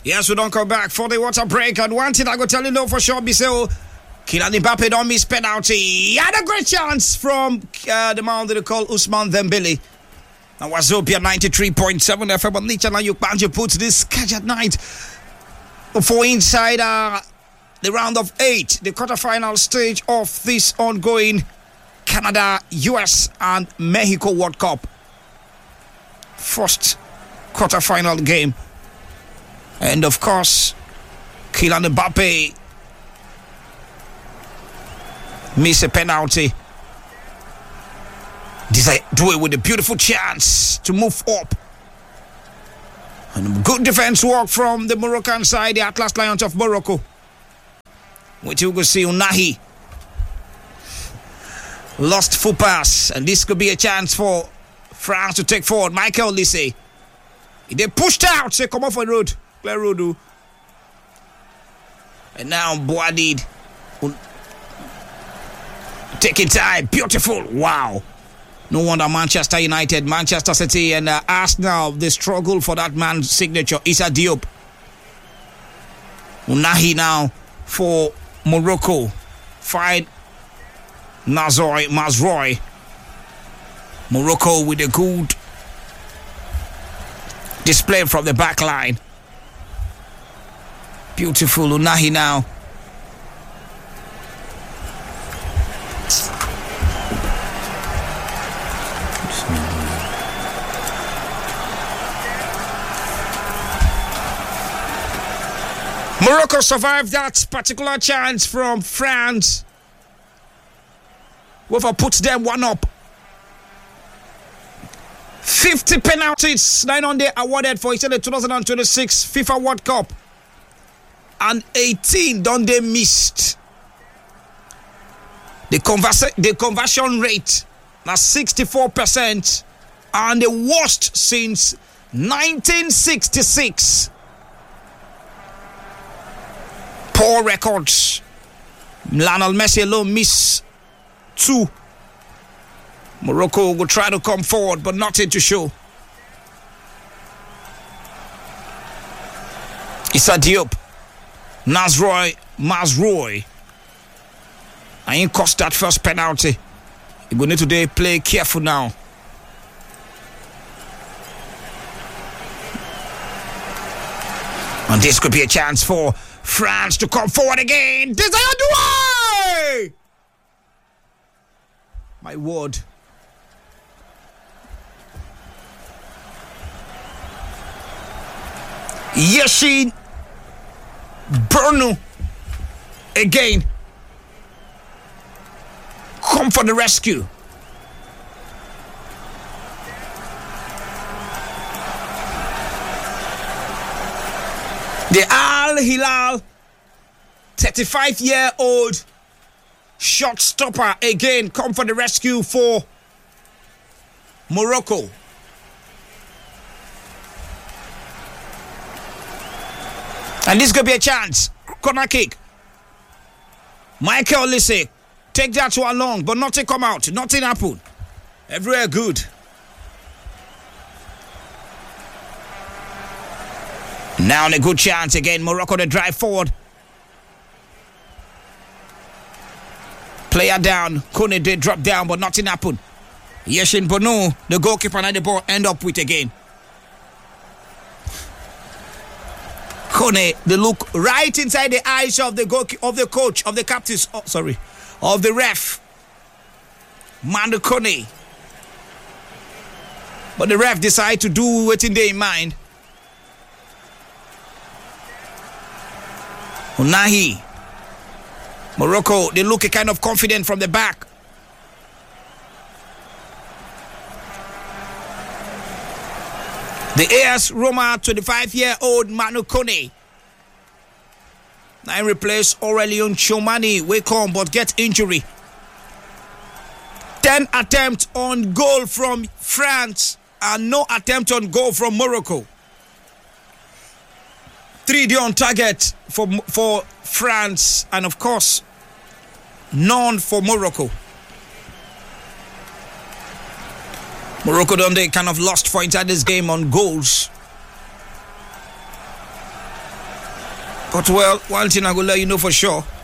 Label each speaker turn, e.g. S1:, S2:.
S1: Yes, we don't come back for the water break. And one thing I go tell you no for sure, be so Kylian Mbappe don't miss penalty. He had a great chance from the man they call Ousmane Dembele. Now Wazobia 93.7 FM on Licha now Yukbanjo puts this catch at night for inside the round of 8, the quarterfinal stage of this ongoing Canada, US and Mexico World Cup. First quarterfinal game. And of course, Kylian Mbappe miss a penalty. Do it with a beautiful chance to move up. And good defense work from the Moroccan side, the Atlas Lions of Morocco. Which you will see Unahi lost full pass, and this could be a chance for France to take forward. Michael Olise. They pushed out, say come off the road. Clear road. And now Boadid taking time. Beautiful. Wow. No wonder Manchester United, Manchester City and Arsenal, they struggle for that man's signature. Issa Diop. Unahi now for Morocco. Fight Mazroy. Morocco with a good display from the back line. Beautiful Unahi now. Morocco survived that particular chance from France. Whoever puts them one up. 50 penalties, 9 on day awarded for the 2026 FIFA World Cup. And 18 done they missed. The conversion rate was 64% and the worst since 1966. Poor records. Lionel Messi alone miss 2. Morocco will try to come forward, but nothing to show. Issa Diop. Mazroy. I ain't cost that first penalty. You're going to need to play careful now. And this could be a chance for France to come forward again. Desire Doué! My word. Yashin Bernou again. Come for the rescue. The Al Hilal 35-year-old shot stopper again come for the rescue for Morocco. And this could be a chance. Corner kick. Michael Olise take that one long, but nothing come out. Nothing happen. Everywhere good. Now a good chance again. Morocco to drive forward. Player down. Kone did drop down, but nothing happened. Yashin Bernou, the goalkeeper, and the ball end up with again. Kone, they look right inside the eyes of the coach, of the captain, of the ref. Manu Kone. But the ref decided to do what in their mind. Unahi. Morocco, they look kind of confident from the back. The AS Roma 25-year-old Manu Kone. Now replace Aurelien Tchouameni. Wake on but get injury. 10 attempts on goal from France and no attempt on goal from Morocco. 3 on target for France and of course none for Morocco. Morocco they kind of lost points at this game on goals. But well, one thing I will let you know for sure.